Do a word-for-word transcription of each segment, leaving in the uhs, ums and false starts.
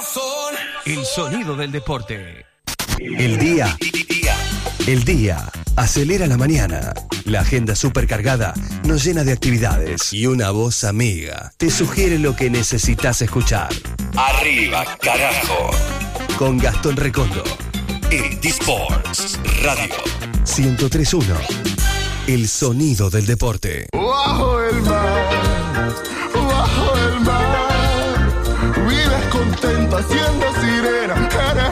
corazón. El sonido del deporte. El día. El día acelera la mañana. La agenda supercargada nos llena de actividades. Y una voz amiga te sugiere lo que necesitas escuchar. Arriba, carajo. Con Gastón Recondo. En D-Sports Radio. ciento tres punto uno. El sonido del deporte. Bajo el mar, bajo el mar, vives contenta siendo sirena, eres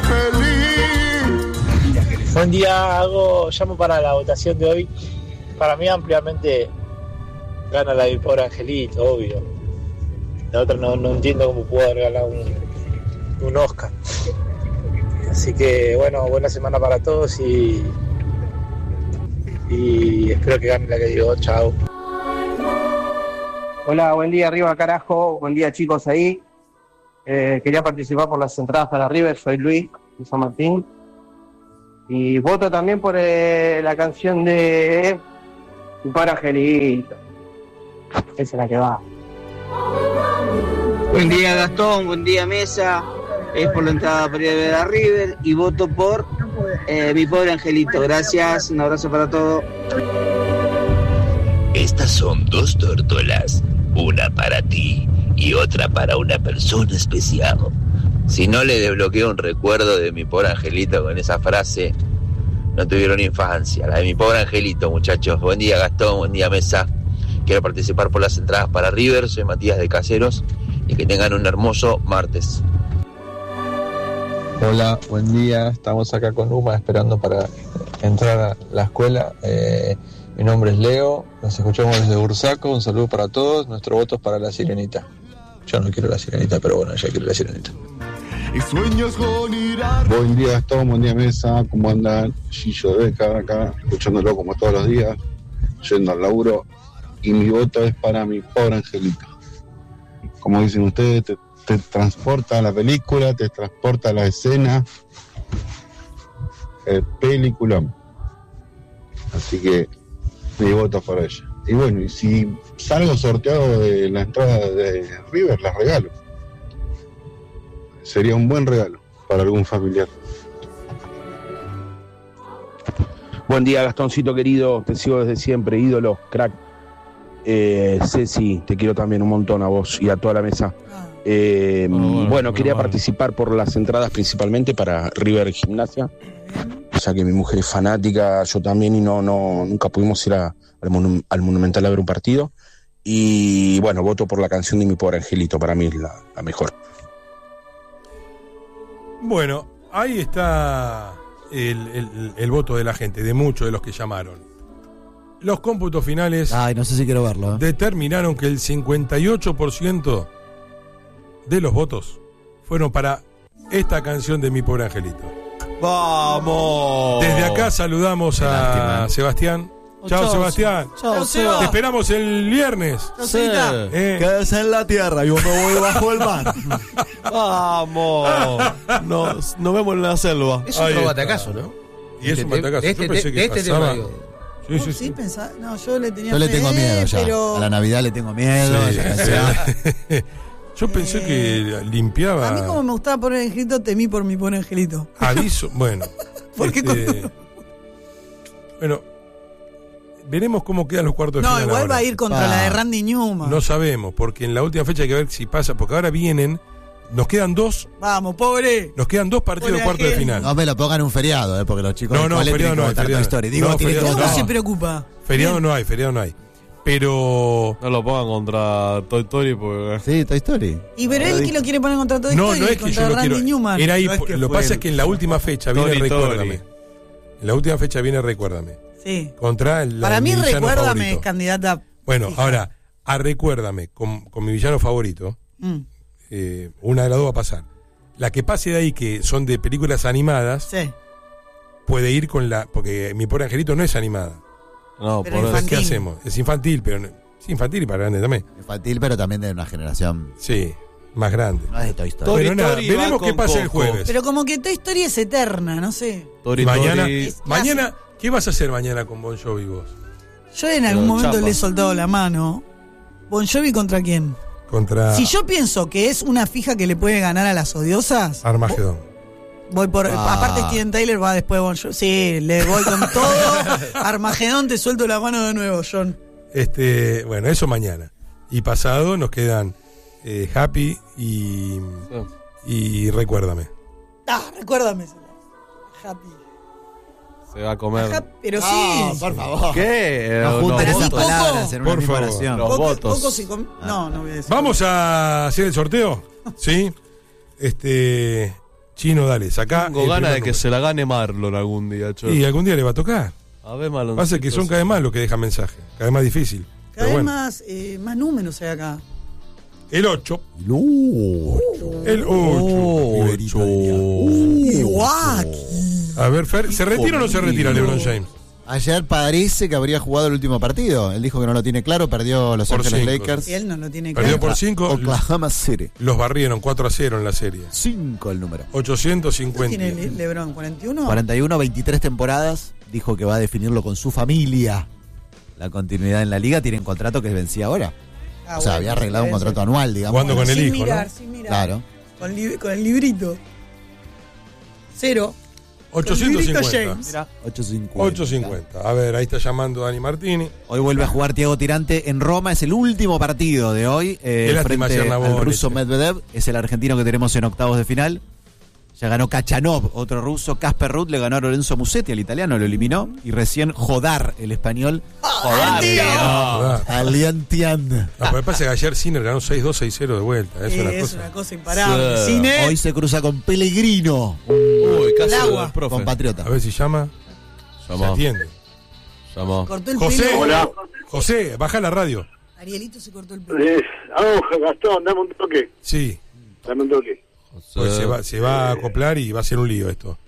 feliz. Buen día, hago, llamo para la votación de hoy. Para mí ampliamente gana la de pobre Angelito, obvio. La otra no, no entiendo cómo pudo haber ganado un, un Oscar. Así que bueno, buena semana para todos y, y espero que gane la que digo. Chao. Hola, buen día, arriba carajo, buen día chicos ahí. Eh, quería participar por las entradas para River, soy Luis de San Martín. Y voto también por eh, la canción de Tu Para Angelito. Esa es la que va. Buen día Gastón, buen día Mesa. Es por la entrada para ir a ver a River y voto por eh, Mi Pobre Angelito. Gracias, un abrazo para todos. Estas son dos tórtolas, una para ti y otra para una persona especial. Si no le desbloqueo un recuerdo de Mi Pobre Angelito con esa frase, no tuvieron infancia. La de Mi Pobre Angelito, muchachos. Buen día Gastón, buen día Mesa. Quiero participar por las entradas para River, soy Matías de Caseros y que tengan un hermoso martes. Hola, buen día. Estamos acá con Uma esperando para entrar a la escuela. Eh, mi nombre es Leo, nos escuchamos desde Bursaco. Un saludo para todos. Nuestro voto es para la Sirenita. Yo no quiero la Sirenita, pero bueno, ella quiere la Sirenita. Y sueños con ir a... Buen día Gastón, buen día Mesa. ¿Cómo andan? Gillo de acá, acá, escuchándolo como todos los días, yendo al laburo. Y mi voto es para Mi Pobre Angelito. Como dicen ustedes, te te transporta a la película, te transporta a la escena, el peliculón. Así que mi voto para ella. Y bueno, y si salgo sorteado de la entrada de River, la regalo. Sería un buen regalo para algún familiar. Buen día Gastoncito querido, te sigo desde siempre, ídolo, crack. Eh, Ceci, te quiero también un montón a vos y a toda la mesa. Eh, bueno, bueno, bueno, quería bueno. participar por las entradas principalmente para River Gimnasia. O sea que mi mujer es fanática, yo también, y no, no nunca pudimos ir a, al, Monu- al Monumental a ver un partido. Y bueno, voto por la canción de Mi Pobre Angelito, para mí es la, la mejor. Bueno, ahí está el, el, el voto de la gente, de muchos de los que llamaron. Los cómputos finales Ay, no sé si quiero verlo, ¿eh? determinaron que el cincuenta y ocho por ciento de los votos fueron para esta canción de Mi Pobre Angelito. ¡Vamos! Desde acá saludamos a Lástima. Sebastián. Chao, chao, Sebastián. Chao, Seba. Te esperamos el viernes. Sí. Eh. Quédese en la tierra, yo me voy bajo el mar. ¡Vamos! Nos, nos vemos en la selva. Es otro batacazo, ¿no? Y es un batacazo. Este, yo pensé que este pasaba. tema. Sí, sí, sí. sí. Pensaba, no, yo le tenía Yo le tengo fe, miedo ya. pero... A la Navidad le tengo miedo. Sí, sí. Yo pensé Eh, que limpiaba. A mí como me gustaba poner Angelito, temí por mi pobre Angelito. Aviso, bueno. Porque este, con... Bueno, veremos cómo quedan los cuartos de No, final. igual ahora. va a ir contra Ah. la de Randy Newman. No sabemos, porque en la última fecha hay que ver si pasa, porque ahora vienen, nos quedan dos, Vamos, pobre. nos quedan dos partidos Pobre de cuartos de Angel. final. No me lo pongan un feriado, ¿eh? Porque los chicos No, del no, cole feriado tienen que no hay, votar feriado Toy Story. no. Digo, No, tienen que feriado Uno votar. se preocupa. Feriado no hay, feriado no hay. Pero no lo pongan contra Toy Story porque... Sí, Toy Story. Y pero él que lo quiere poner contra todo no, esto no y es que contra yo lo Randy quiero. Newman. Era ahí, No es que lo que fue pasa el- es que en la última fecha viene Tori, Recuérdame. Tori. En la última fecha viene Recuérdame. Sí. Contra el Para mí mi villano Recuérdame favorito. es candidata. Bueno, fija. ahora, a Recuérdame, con, con mi villano favorito, Mm, eh, una de las dos va a pasar. La que pase de ahí, que son de películas animadas, sí. puede ir con la... Porque Mi Pobre Angelito no es animada. No, Pero por eso. infantil. ¿Qué hacemos? Es infantil, pero... no- es infantil y para grande también. Infantil, pero también de una generación. Sí, más grande. No es de Toy Story. Toy Bueno, nada, Story veremos va qué con pasa el Coco. jueves. Pero como que Toy Story es eterna, no sé. Tori, mañana, Tori. Es mañana, ¿qué vas a hacer mañana con Bon Jovi vos? Yo en algún Pero momento chapa. le he soltado la mano. Bon Jovi contra quién? Contra Si yo pienso que es una fija que le puede ganar a las odiosas, Armagedón. voy por. Ah. Aparte, Steven Tyler va después de Bon Jovi. Sí, le voy con todo. Armagedón, te suelto la mano de nuevo, John. Este, bueno, eso mañana. Y pasado nos quedan eh, Happy y, y Recuérdame. Ah, recuérdame. Happy. Se va a comer. Ajá, pero sí. No, por favor. ¿Qué? No Los junten esas votos. palabras en una Por misma favor. oración. Los Poco- votos. poco se com- No, no voy a decir. Vamos a hacer el sorteo. ¿Sí? Este. Chino, dale, sacá. Tengo el ganas primer de que número. se la gane Marlon algún día, Cholo. Y algún día le va a tocar. A ver, Marlon. Pasa que son cada vez más los que dejan mensaje. Cada vez más difícil. Cada Pero vez bueno. más, eh, más números hay acá. El ocho. No. El ocho. A ver, Fer, ¿se retira o no se retira LeBron James? Ayer parece que habría jugado el último partido. Él dijo que no lo tiene claro, perdió Los Por Ángeles cinco. Lakers. Y él no lo tiene Perdió claro. por cinco. Oklahoma City. Los barrieron cuatro a cero en la serie. cinco el número. ochocientos ¿Qué cincuenta. tiene Le- LeBron? ¿cuarenta y uno? cuarenta y uno, veintitrés temporadas. Dijo que va a definirlo con su familia. La continuidad en la liga. Tiene un contrato que vencía ahora. Ah, o sea, bueno, había arreglado un eso. contrato anual, digamos. Jugando con el sin hijo, mirar, ¿no? sin mirar. Claro. Con, li- con el librito. Cero. ochocientos cincuenta. Con librito James. Mira, ochocientos cincuenta. ochocientos cincuenta. A ver, ahí está llamando Dani Martini. Hoy vuelve a jugar Thiago Tirante en Roma. Es el último partido de hoy. Eh, Qué lástima frente ayer Nabón, al ruso ese. Medvedev. Es el argentino que tenemos en octavos de final. Ya ganó Kachanov, otro ruso. Casper Ruud le ganó a Lorenzo Musetti, el italiano, lo eliminó. Y recién Jodar, el español. Joder, Ah, Aliantian. No, pero me parece que ayer Sinner ganó seis dos, seis cero de vuelta. Es Eh, una es cosa. una cosa imparable. Sí. Cine. Hoy se cruza con Pellegrino, Uy, casi El lo agua. del profe. compatriota. A ver si llama. Se Llamó. atiende. Llamó. Cortó el José. pelo. Hola. José, baja la radio. Arielito se cortó el pelo. Ah, Gastón, dame un toque. Sí. Dame un toque. Pues se va, se va a acoplar y va a ser un lío esto.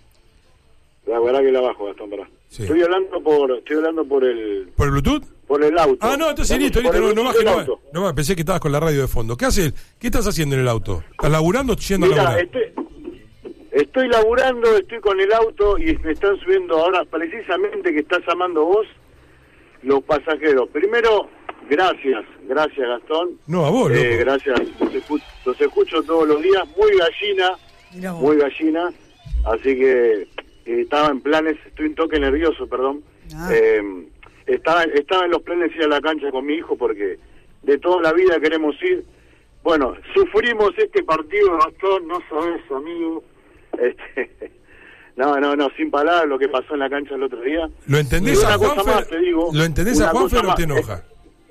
La verdad que la bajo, Gastón, pará. Sí. Estoy hablando por, estoy hablando por el, ¿Por el Bluetooth? por el auto. Ah, no, entonces Estamos listo, por listo. el No, no Bluetooth baje, no, del baje. auto. no baje. Pensé que estabas con la radio de fondo. ¿Qué haces? ¿Qué estás haciendo en el auto? ¿Estás laburando o yendo a Mira, laburar? estoy, estoy laburando, estoy con el auto y me están subiendo ahora, precisamente que estás llamando vos, los pasajeros. Primero, gracias, gracias Gastón. No, a vos, Eh, loco. gracias, los escucho, los escucho todos los días, muy gallina, Mirá vos. muy gallina, así que eh, estaba en planes, estoy un toque nervioso, perdón. Ah. Eh, estaba, estaba en los planes de ir a la cancha con mi hijo porque de toda la vida queremos ir. Bueno, sufrimos este partido, Gastón, no sabes, amigo. Este, no, no, no, sin palabras lo que pasó en la cancha el otro día. ¿Lo entendés Y a una cosa Juanfer? más, te digo, ¿Lo entendés una a cosa Juanfer o más. te enoja?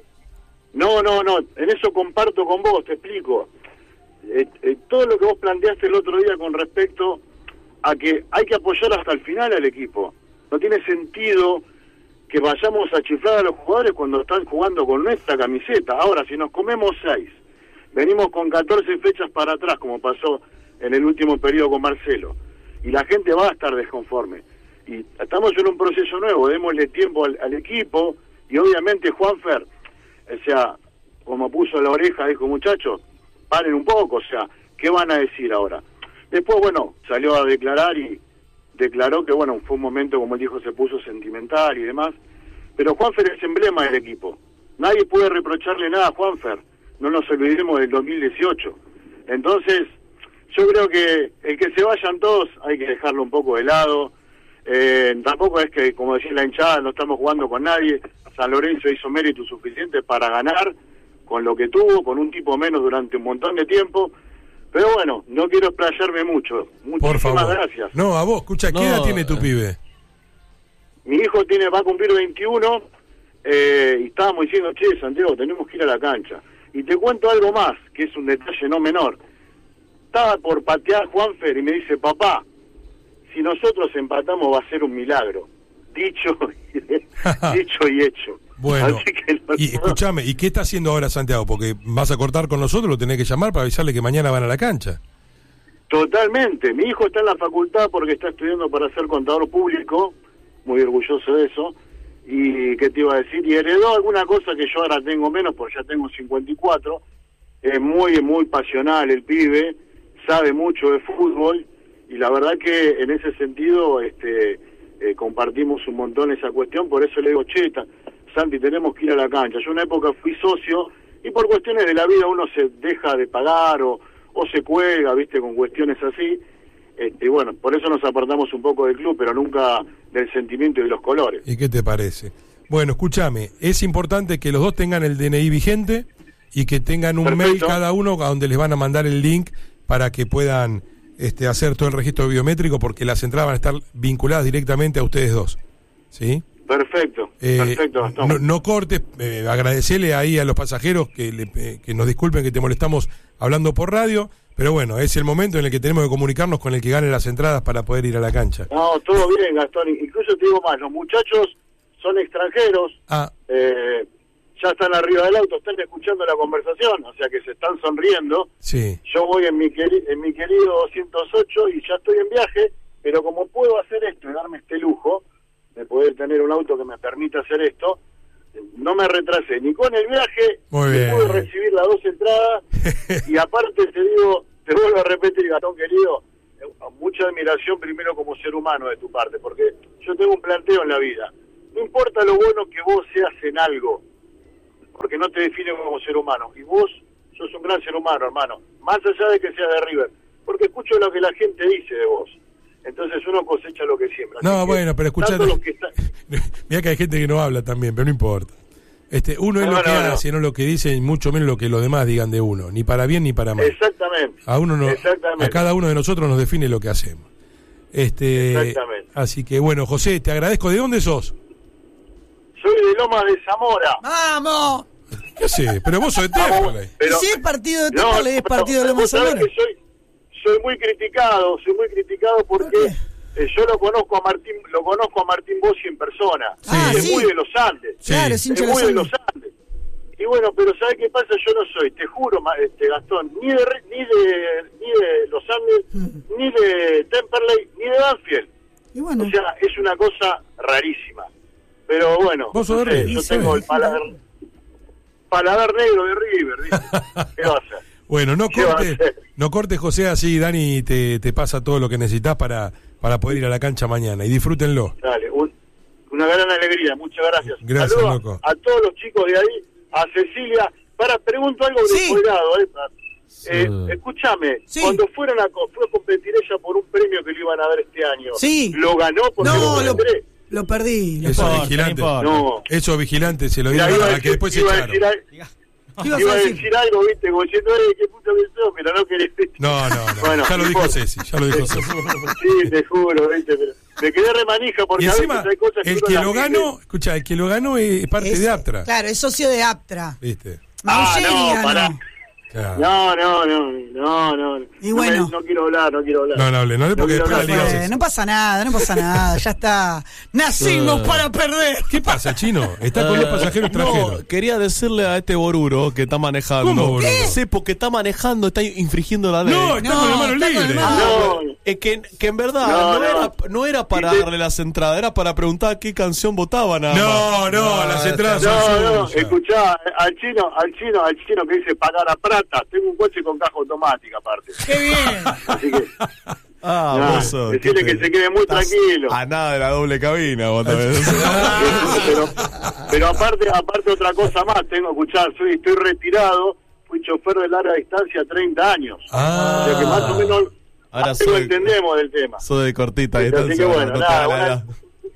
No, no, no, en eso comparto con vos, te explico. Eh, eh, todo lo que vos planteaste el otro día con respecto a que hay que apoyar hasta el final al equipo. No tiene sentido que vayamos a chiflar a los jugadores cuando están jugando con nuestra camiseta. Ahora, si nos comemos seis, venimos con catorce fechas para atrás, como pasó en el último periodo con Marcelo, y la gente va a estar desconforme. Y estamos en un proceso nuevo, démosle tiempo al, al equipo, y obviamente Juanfer, o sea, como puso la oreja, dijo, muchachos, paren un poco, o sea, ¿qué van a decir ahora? Después, bueno, salió a declarar y declaró que, bueno, fue un momento, como él dijo, se puso sentimental y demás, pero Juanfer es emblema del equipo. Nadie puede reprocharle nada a Juanfer, no nos olvidemos del dos mil dieciocho. Entonces, yo creo que el que se vayan todos hay que dejarlo un poco de lado. Eh, tampoco es que, como decía la hinchada, no estamos jugando con nadie. San Lorenzo hizo mérito suficiente para ganar con lo que tuvo, con un tipo menos durante un montón de tiempo. Pero bueno, no quiero explayarme mucho. Por Muchísimas favor. gracias. No, a vos, escucha, ¿qué No, edad tiene tu eh. pibe? Mi hijo tiene va a cumplir veintiuno eh, y estábamos diciendo, che, Santiago, tenemos que ir a la cancha. Y te cuento algo más, que es un detalle no menor. Estaba por patear Juanfer y me dice, papá, si nosotros empatamos va a ser un milagro. Dicho y, dicho y hecho. Bueno, Así que no- y escúchame, ¿y qué está haciendo ahora Santiago? Porque vas a cortar con nosotros, lo tenés que llamar para avisarle que mañana van a la cancha. Totalmente. Mi hijo está en la facultad porque está estudiando para ser contador público, muy orgulloso de eso. Y qué te iba a decir, y heredó alguna cosa que yo ahora tengo menos, porque ya tengo cincuenta y cuatro. Es muy, muy pasional el pibe, sabe mucho de fútbol, y la verdad que en ese sentido este eh, compartimos un montón esa cuestión. Por eso le digo, che, ta- Santi, tenemos que ir a la cancha. Yo en una época fui socio y por cuestiones de la vida uno se deja de pagar o, o se cuelga, viste, con cuestiones así. Este, y bueno, por eso nos apartamos un poco del club, pero nunca del sentimiento y de los colores. ¿Y qué te parece? Bueno, escúchame, es importante que los dos tengan el D N I vigente y que tengan un Perfecto. mail cada uno a donde les van a mandar el link para que puedan este, hacer todo el registro biométrico, porque las entradas van a estar vinculadas directamente a ustedes dos. ¿Sí? Perfecto, Eh, perfecto, Gastón. no, no cortes, eh, agradecerle ahí a los pasajeros que, le, eh, que nos disculpen que te molestamos hablando por radio, pero bueno, es el momento en el que tenemos que comunicarnos con el que gane las entradas para poder ir a la cancha. No, todo bien, Gastón. Incluso te digo más, los muchachos son extranjeros, Ah, eh, ya están arriba del auto, están escuchando la conversación, o sea que se están sonriendo. sí. Yo voy en mi, queri- en mi querido doscientos ocho y ya estoy en viaje, pero como puedo hacer esto y darme este lujo de poder tener un auto que me permita hacer esto, no me retrasé ni con el viaje, Muy ni bien. pude recibir las dos entradas, y aparte te digo, te vuelvo a repetir, Gastón querido, eh, mucha admiración primero como ser humano de tu parte, porque yo tengo un planteo en la vida. No importa lo bueno que vos seas en algo, porque no te define como ser humano, y vos sos un gran ser humano, hermano, más allá de que seas de River, porque escucho lo que la gente dice de vos. Entonces uno cosecha lo que siembra. Así No, que, bueno, pero escuchate. tanto los que están- Mira que hay gente que no habla también, pero no importa. Este, uno es No, lo que no, no. hace, no lo que dice, y mucho menos lo que los demás digan de uno, ni para bien ni para mal. Exactamente. A uno no, Exactamente. a cada uno de nosotros nos define lo que hacemos. Este, Exactamente. así que bueno, José, te agradezco. ¿De dónde sos? Soy de Lomas de Zamora. ¡Vamos! ¿Qué sé? Pero vos sos de Tépale. Pero- Y si es partido de No, Tépale, es partido de vos Lomas sabés Zamora. que soy, soy muy criticado, soy muy criticado porque eh, yo lo conozco a Martín, lo conozco a Martín Bossi en persona. Ah, es sí. muy de los Andes. Sí. Claro, es hincha Es de muy los de los Andes. Andes. Y bueno, pero ¿sabes qué pasa? Yo no soy, te juro, ma- este Gastón, ni de Re- ni de ni de los Andes, ni de Temperley, ni de Banfield. Y bueno, O sea, es una cosa rarísima. Pero bueno, Vos sos de no sé, River, yo sí. tengo el paladar, paladar negro de River, ¿viste? ¿Qué va a hacer? Bueno, no ¿Qué va a cortes, hacer? no cortes, José, así Dani te, te pasa todo lo que necesitas para, para poder ir a la cancha mañana. Y disfrútenlo. Dale, un- una gran alegría, muchas gracias. Gracias, Saludos loco. a todos los chicos de ahí, a Cecilia. Para, pregunto algo de Sí. colgado, ¿eh? Eh, escúchame, Sí. cuando fueron a, co- fue a competir ella por un premio que le iban a dar este año, Sí. ¿lo ganó porque no, lo lo, entré? lo perdí. Lo Esos perdí. vigilantes, No. esos vigilantes se lo Mira, dieron iba a a decir, que después se iba a echaron. decir, al- ¿Qué ibas iba a a decir? decir algo, viste, como diciendo, "Eh, qué puto que sos", pero no querés. No, no, no. Bueno, ya lo no dijo importa. Ceci, ya lo dijo Ceci. Sí, te juro, viste, pero me quedé remanija porque Y a encima, veces hay cosas que el uno que las lo vive. ganó, escucha, el que lo ganó es parte Es- de Aptra. Claro, es socio de Aptra. ¿Viste? Ah, Maugeri no, pará. ganó. Claro. No, no, no, no, no. Y No bueno. me- no quiero hablar, no quiero hablar. No, no hable, no hable porque quiero después la hablar. liga Eh, no pasa nada, no pasa nada, ya está. Nacimos para perder. ¿Qué pasa, Chino? Está con los pasajeros extranjeros. No, quería decirle a este boruro que está manejando. ¿Cómo, boruro? ¿Qué? Sí, porque está manejando, está infringiendo la ley. No, está con las manos está con las libres. manos- No, Es que, que en verdad No, no, no. Era, no era para Y te- darle las entradas, era para preguntar qué canción votaban. nada más. No, no, las entradas no, son no, suyas. escuchá, al chino, al chino, al chino que dice pagar a plata, tengo un coche con caja automática aparte. ¡Qué bien! Así que, Ah, nada, vos sos, decirle ¿qué que te- se quede muy estás tranquilo. A nada de la doble cabina, vos también. pero, pero aparte, aparte otra cosa más, tengo que escuchar, soy, estoy retirado, fui chofer de larga distancia treinta años. Ah. O sea que más o menos Ahora algo soy- entendemos del tema. Soy de cortita Así distancia. que bueno, no te nada, da una- nada.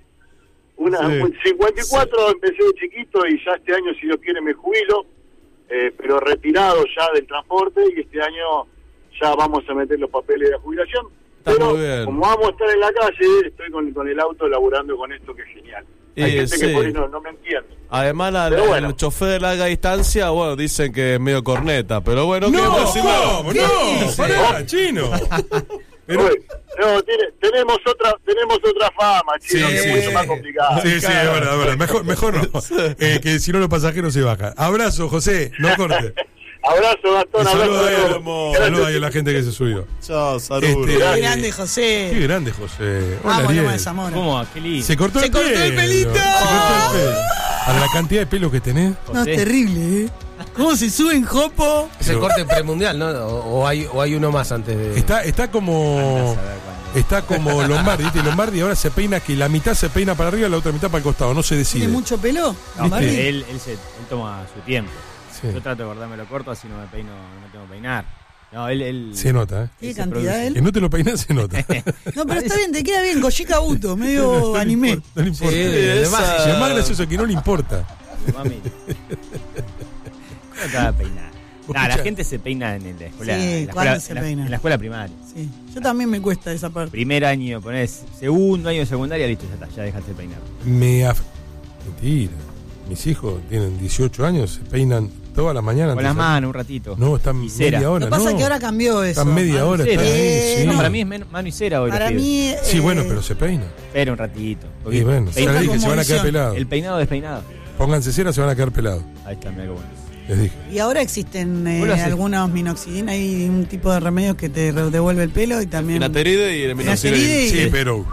Una, Sí. un cincuenta y cuatro empecé de chiquito y ya este año, si Dios quiere, me jubilo, eh, pero retirado ya del transporte, y este año ya vamos a meter los papeles de la jubilación. Está pero muy bien. como vamos a estar en la calle, estoy con, con el auto laburando con esto, que es genial. Hay Eh, gente sí. que por ahí no, no me entiende. Además, la, Pero la- bueno. el chofer de larga distancia, bueno, dicen que es medio corneta, pero bueno, ¿qué No, decirle? ¿cómo? No, pará, Chino. Pero- Uy, no, tiene- tenemos otra tenemos otra fama, chicos, Sí, que sí, es mucho sí. más complicada. Sí, sí, es verdad, es verdad. Mejor, mejor no. Eh, que si no los pasajeros se bajan. Abrazo, José, no corte. Abrazo, Gastón, Y abrazo saluda a ahí, todos. a- saluda ahí a la gente que se subió. Chao, salud. Este, ¡Qué grande, José! Qué grande, José. Hola, Vamos, Ariel. Loma de Zamora. ¿Cómo? Qué lindo. Se cortó Se el cortó pelo. el pelito. Se cortó el pelo. A la cantidad de pelo que tenés. No, es terrible, ¿eh? ¿Cómo se sube en Jopo? Es el corte premundial, ¿no? O, o hay, o hay uno más antes de... Está, está como. Está como Lombardi, ¿viste? Lombardi ahora se peina que la mitad se peina para arriba y la otra mitad para el costado. No se decide. ¿Tiene mucho pelo? No, Lombardi. él, él, se, él toma su tiempo. Sí. Yo trato de guardármelo corto, así no me peino, no me tengo que peinar. No, él, él se nota, ¿eh? ¿Qué cantidad él? Que no te lo peinas, se nota. No, pero está bien, te queda bien, Kojika Buto, medio no, no anime. Le importa, no le importa. Sí, Además, esa- si es más gracioso que no le importa. Mami. ¿Cómo te vas a peinar? Nah, la gente se peina en la escuela. Sí, en la ¿cuándo escuela, se en la- peina? en la escuela primaria. Sí, yo también me cuesta esa parte. Primer año, ponés segundo año de secundaria, listo, ya está, ya dejaste de peinar. Me af... Mentira. Mis hijos tienen dieciocho años, se peinan todas las mañanas. Con antes las de- manos un ratito. No, están Y cera. media hora. Lo que pasa no. es que ahora cambió eso. Están media Mano y hora. cera. Están ahí, Eh, sí. No, para mí es men- mano y cera hoy. Para los mí. pibes. Sí, eh, bueno, pero se peina. Espera un ratito. porque Y bueno, peina- ya les dije, se van a quedar como pelados. El peinado despeinado. Pónganse cera, se van a quedar pelados. Ahí está, mira qué bueno. Les dije. Y ahora existen eh, ¿Vos lo haces? algunos minoxidil, hay un tipo de remedios que te re- devuelve el pelo y también. Finasteride y el Finasteride minoxidil. y- Sí, pero.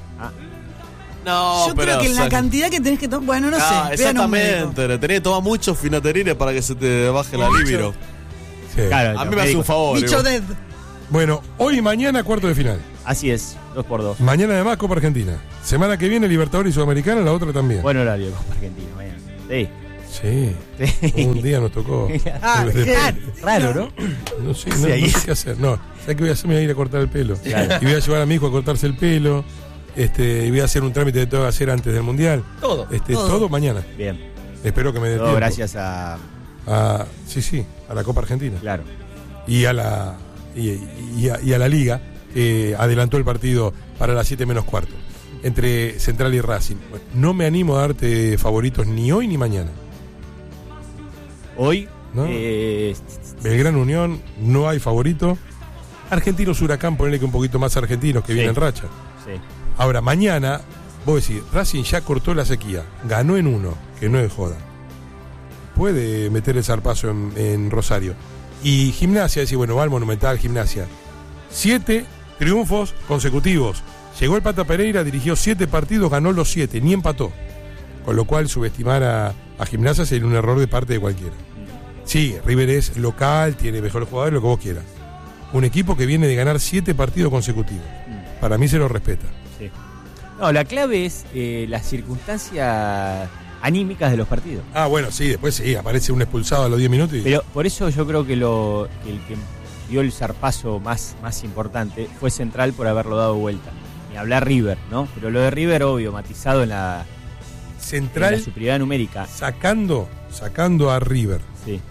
No, Yo pero. creo que en la o sea, cantidad que tenés que tomar. Bueno, no ah, sé. vean a un médico. exactamente. Le tenés que tomar muchos finasterines para que se te baje la Mucho. libido. Sí. Claro, A mí los me hace un médicos. favor. Bicho digo. dead. Bueno, hoy y mañana cuarto de final. Así es, dos por dos. Mañana además Copa Argentina. Semana que viene Libertadores y Sudamericana, la otra también. Buen horario, Copa Argentina, mañana. Sí. Sí. Sí. Un día nos tocó. Ah, De- de- qué Raro, ¿no? No sé, no, Sí, ahí. no sé qué hacer. No, ¿sabes qué voy a hacer? Me voy a ir a cortar el pelo. Claro. Y voy a llevar a mi hijo a cortarse el pelo. Este, y voy a hacer un trámite que tengo que hacer antes del Mundial. Todo. Este, Todo. todo. mañana. Bien. Espero que me dé Todo tiempo. gracias a. A, sí, sí, a la Copa Argentina. Claro. Y a la y, y a, y a la Liga, que adelantó el partido para las siete menos cuarto. Entre Central y Racing. Bueno, no me animo a darte favoritos ni hoy ni mañana. Hoy. ¿No? Eh, Belgrano Unión, no hay favorito. Argentinos Huracán, ponele que un poquito más argentinos que Sí. vienen en racha. sí. Ahora, mañana, vos decís, Racing ya cortó la sequía, ganó en uno, que no es joda. Puede meter el zarpazo en, en Rosario. Y Gimnasia, decís, bueno, va al Monumental, Gimnasia. Siete triunfos consecutivos. Llegó el Pata Pereira, dirigió siete partidos, ganó los siete, ni empató. Con lo cual, subestimar a, a Gimnasia sería un error de parte de cualquiera. Sí, River es local, tiene mejores jugadores, lo que vos quieras. Un equipo que viene de ganar siete partidos consecutivos. Para mí se lo respeta. Sí. No, la clave es eh, las circunstancias anímicas de los partidos. Ah, bueno, sí, después sí, aparece un expulsado a los diez minutos y... Pero por eso yo creo que, lo, que el que dio el zarpazo más, más importante fue Central por haberlo dado vuelta. Ni hablar River, ¿no? Pero lo de River, obvio, matizado en la, Central en la superioridad numérica. sacando, sacando a River Sí.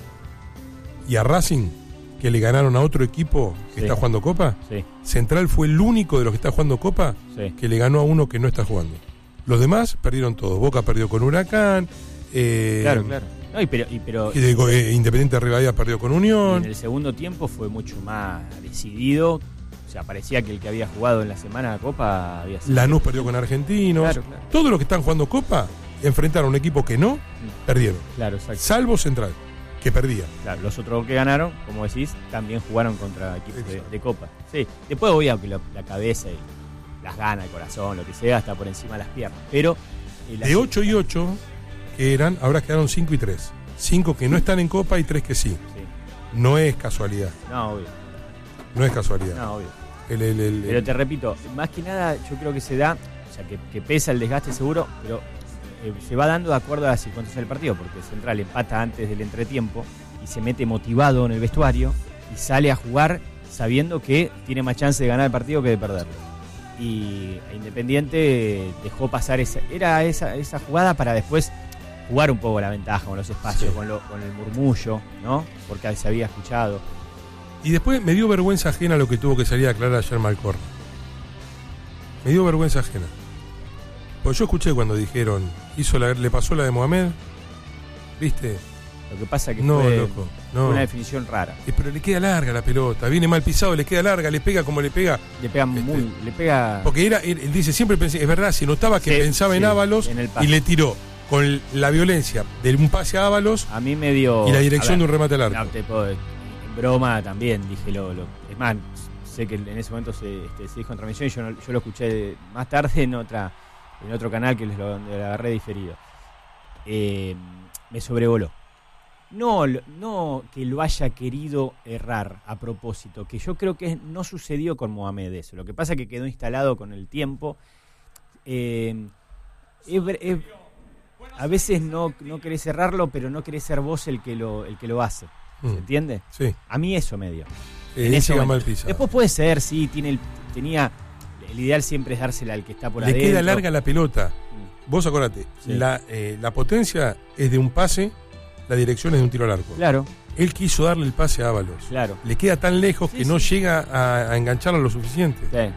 y a Racing, que le ganaron a otro equipo que Sí. está jugando Copa, Sí. Central fue el único de los que está jugando Copa Sí. que le ganó a uno que no está jugando. Los demás perdieron todos. Boca perdió con Huracán. Eh, Claro, claro. No, y pero, y pero y de- eh, Independiente de Rivadavia perdió con en Unión. el segundo tiempo fue mucho más decidido. O sea, parecía que el que había jugado en la semana de Copa había sido. Lanús perdió con Argentinos. Claro, claro. Todos los que están jugando Copa enfrentaron a un equipo que no, perdieron. Claro, exacto. Salvo Central, que perdía. Claro, los otros que ganaron, como decís, también jugaron contra equipos de, de Copa. Sí, después obvio que lo- la cabeza y las ganas, el corazón, lo que sea, está por encima de las piernas. Pero eh, la- De ocho y ocho que eran, ahora quedaron cinco y tres. cinco que no están en Copa y tres que sí. Sí. No es casualidad. No, obvio. No es casualidad. No, obvio. El- el- el- Pero te repito, más que nada yo creo que se da, o sea, que, que pesa el desgaste seguro, pero eh, se va dando de acuerdo a las circunstancias del partido, porque Central empata antes del entretiempo y se mete motivado en el vestuario y sale a jugar sabiendo que tiene más chance de ganar el partido que de perderlo. Y Independiente dejó pasar esa, era esa, esa jugada para después jugar un poco la ventaja con los espacios, Sí. con, lo, con el murmullo, ¿no? Porque se había escuchado. Y después me dio vergüenza ajena lo que tuvo que salir a aclarar ayer Malcorra. Me dio vergüenza ajena. Pues yo escuché cuando dijeron, hizo la, le pasó la de Mohamed, ¿viste? Lo que pasa que No, fue, loco, no. fue una definición rara. Eh, Pero le queda larga la pelota, viene mal pisado, le queda larga, le pega como le pega. Le pega muy, le pega. Porque era, él, él dice, siempre pensé, es verdad, se notaba que Sí, pensaba en sí, Ábalos en el pase. y le tiró con la violencia de un pase a Ábalos A mí me dio. y la dirección a ver, de un remate al arco. No, te puedo- en broma también dije lo, lo. Es más, sé que en ese momento se, este, se dijo en transmisión y yo, no- yo lo escuché más tarde en otra en otro canal que les lo, donde lo agarré diferido. Eh, me sobrevoló. No, lo- no que lo haya querido errar a propósito, que yo creo que no sucedió con Mohamed eso. Lo que pasa es que quedó instalado con el tiempo. Eh, es ver- es- a veces no, no querés cerrarlo, pero no querés ser vos el que lo, el que lo hace. ¿Se Mm. entiende? Sí. A mí eso me dio. Eh, En ese llega momento. mal pisado. Después puede ser, sí, tiene el, tenía. El ideal siempre es dársela al que está por Le adentro. queda larga la pelota. Vos acordate, Sí. la, eh, la potencia es de un pase, la dirección es de un tiro al arco. Claro. Él quiso darle el pase a Ábalos. Claro. Le queda tan lejos Sí, que sí. no llega a, a engancharlo lo suficiente. Sí.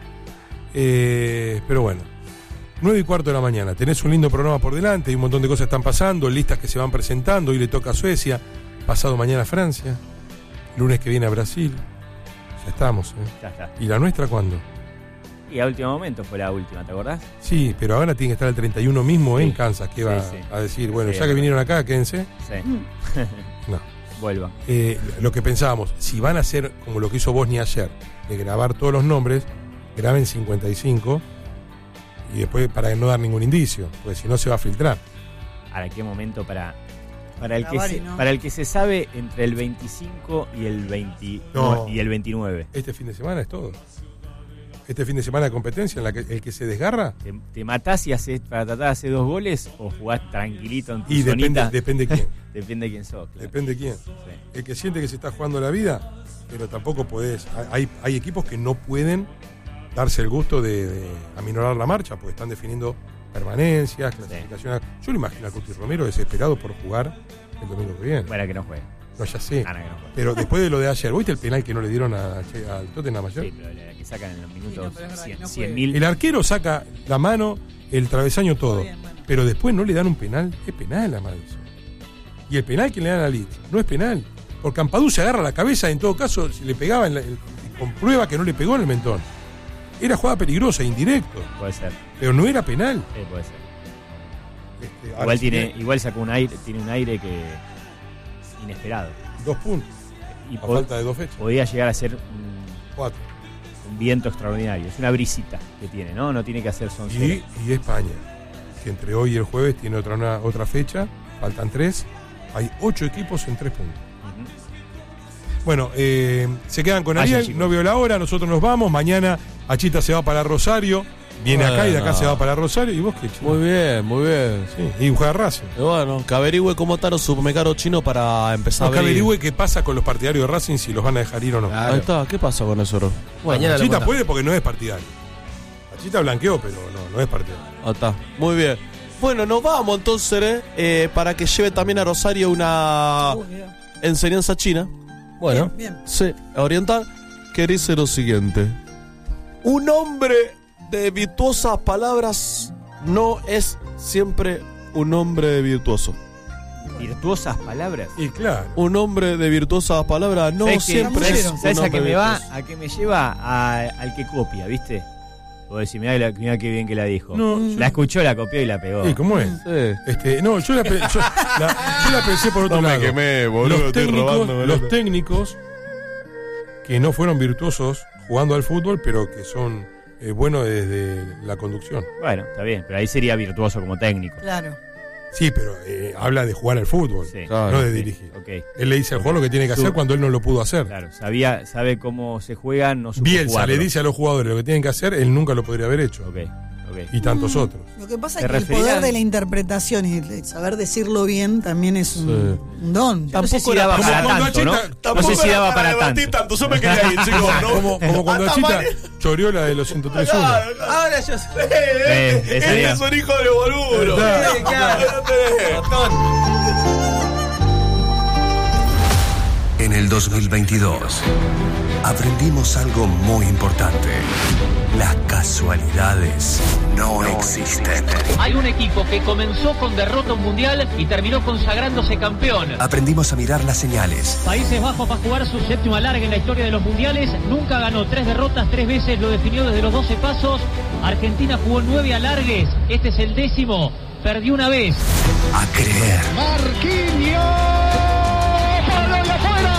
Eh, pero bueno, nueve y cuarto de la mañana. Tenés un lindo programa por delante, hay un montón de cosas que están pasando, listas que se van presentando. Hoy le toca a Suecia, pasado mañana a Francia, lunes que viene a Brasil. Ya estamos. ¿eh? Ya está. ¿Y la nuestra cuándo? Y a último momento fue la última, ¿te acordás? Sí, pero ahora tiene que estar el treinta y uno mismo Sí. en Kansas, que Sí, va sí. a decir, bueno, Sí, ya que es vinieron acá, quédense. Sí. No. Vuelvan. Eh, lo que pensábamos, si van a hacer como lo que hizo Bosnia ayer, de grabar todos los nombres, graben cincuenta y cinco y después para no dar ningún indicio, porque si no se va a filtrar. Ahora, qué momento para para el que Grabar y se, no. para el que se sabe entre el veinticinco y el veinte No. y el veintinueve. Este fin de semana es todo. Este fin de semana de competencia en la que el que se desgarra. ¿Te, te matás y haces, para tratar de hacer dos goles o jugás tranquilito en tu Y depende, zonita? depende quién. Depende de quién sos. Claro. Depende quién. Sí. El que siente que se está jugando la vida, pero tampoco podés. Hay, hay equipos que no pueden darse el gusto de, de aminorar la marcha, porque están definiendo permanencias, clasificaciones. Yo lo imagino a Cuti Romero desesperado por jugar el domingo que viene. Bueno, que no juegue. No, ya sé. Ah, no, que no juegue. Pero después de lo de ayer, ¿viste el penal que no le dieron a, a- al Tottenham ayer? Sí, pero la que sacan en los minutos Sí, no, pero es verdad que no cien juegue. mil. El arquero saca la mano, el travesaño, todo. bien, bueno. Pero después no le dan un penal. Es penal a Madison. Y el penal que le dan a Leeds no es penal. Porque Campadú se agarra la cabeza, en todo caso, si le pegaba, en la- el- comprueba que no le pegó en el mentón. Era jugada peligrosa, indirecto. Puede ser. Pero no era penal. Sí, puede ser. Este, ahora Igual sí tiene, que- igual sacó un aire, tiene un aire que inesperado. Dos puntos. Y A po- falta de dos fechas. podía llegar a ser un, Cuatro. un viento extraordinario. Es una brisita que tiene, ¿no? No tiene que hacer son Y, y España, que entre hoy y el jueves tiene otra, una- otra fecha. Faltan tres. Hay ocho equipos en tres puntos. Bueno, eh, se quedan con Vayan, Ariel, chicos. no veo la hora, nosotros nos vamos. Mañana Achita se va para Rosario, viene acá y de acá Bueno. se va para Rosario. ¿Y vos qué, Chino? Muy bien, muy bien. Sí, y juega Racing. Y bueno, que averigüe cómo está los supermercados chinos para empezar No, que a ver. averigüe qué pasa con los partidarios de Racing, si los van a dejar ir o no. Ahí está, ¿qué pasa con eso, bro? Bueno, Mañana lo Achita contamos. puede porque no es partidario. Achita blanqueó, pero no, no es partidario. Ahí está, muy bien. Bueno, nos vamos entonces, ¿eh? Eh, para que lleve también a Rosario una Uh, mira. enseñanza china. Bueno, Bien. Sí, oriental, que dice lo siguiente. Un hombre de virtuosas palabras no es siempre un hombre virtuoso. virtuosas palabras. Y claro. Un hombre de virtuosas palabras no ¿Sabes qué? siempre ¿Sabes- es un ¿Sabes a hombre qué me va? virtuoso. A qué me lleva a- al que copia, ¿viste? Vos decís, mirá, la- mirá qué bien que la dijo. No, la escuchó, la copió y la pegó. Sí, ¿cómo es? Sí. Este, no, yo la, pe- yo, la- yo la pensé por otro No me lado. quemé, boludo, los estoy técnicos, robando, boludo. los técnicos que no fueron virtuosos jugando al fútbol, pero que son eh, buenos desde la conducción. Bueno, está bien, pero ahí sería virtuoso como técnico. Claro. Sí, pero eh, habla de jugar al fútbol, Sí. no de Sí, dirigir. ok. Él le dice al jugador lo que tiene que hacer Tú- cuando él no lo pudo hacer. Claro, sabía, sabe cómo se juega, no supo Bielsa jugarlo. le dice a los jugadores lo que tienen que hacer, él nunca lo podría haber hecho. Ok, ok. Y tantos Mm. otros. Lo que pasa ¿Te es que el referirás? poder de la interpretación y el saber decirlo bien también es un, un don. Yo no sé si daba para tanto, ¿no? No sé si daba para tanto. Yo me quería ir, chicos, ¿no? Como, como cuando Hasta Achita mane- choreó la de los ciento tres uno. Claro, claro. Ahora yo sé. Eh, ese Este día. es un hijo de boludo. Claro. Sí, claro. No tenés. En el dos mil veintidós aprendimos algo muy importante. Las casualidades no existen. Hay un equipo que comenzó con derrota mundial y terminó consagrándose campeón. Aprendimos a mirar las señales. Países Bajos va a jugar su séptimo alargue en la historia de los mundiales. Nunca ganó, tres derrotas, tres veces lo definió desde los doce pasos. Argentina jugó nueve alargues, este es el décimo. Perdió una vez. A creer. Marquinhos. ¡Para y afuera!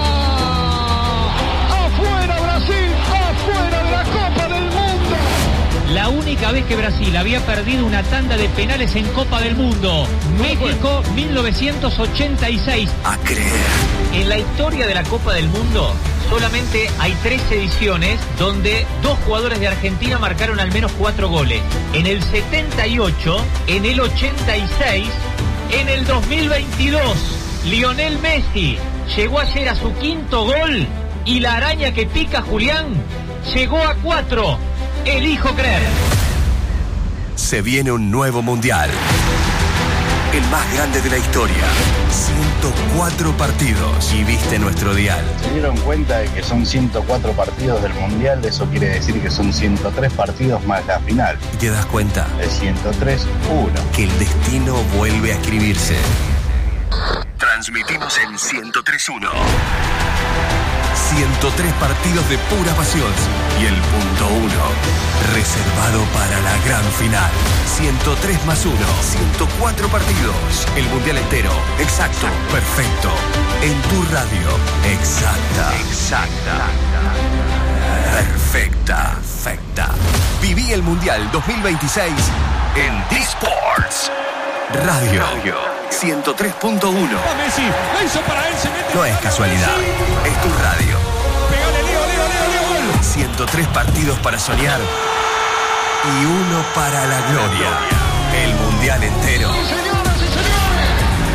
¡Afuera Brasil! ¡Afuera de la Copa del Mundo! La única vez que Brasil había perdido una tanda de penales en Copa del Mundo. México, mil novecientos ochenta y seis. A creer. En la historia de la Copa del Mundo, solamente hay tres ediciones donde dos jugadores de Argentina marcaron al menos cuatro goles. En el setenta y ocho, en el ochenta y seis, en el dos mil veintidós, Lionel Messi llegó ayer a su quinto gol y la araña que pica Julián llegó a cuatro. Elijo creer. Se viene un nuevo mundial. El más grande de la historia. ciento cuatro partidos. Y viste nuestro dial. Se dieron cuenta de que son ciento cuatro partidos del mundial. Eso quiere decir que son ciento tres partidos más la final. Y te das cuenta. De ciento tres, uno. Que el destino vuelve a escribirse. Transmitimos en ciento tres uno. ciento tres partidos de pura pasión. Y el punto uno, reservado para la gran final. ciento tres más uno, ciento cuatro partidos. El mundial entero. Exacto. Perfecto. En tu radio. Exacta. Exacta. Perfecta. Perfecta. Viví el mundial dos mil veintiséis en D-Sports. Radio. ciento tres punto uno. No es casualidad. Es tu radio. ciento tres partidos para soñar y uno para la gloria. El mundial entero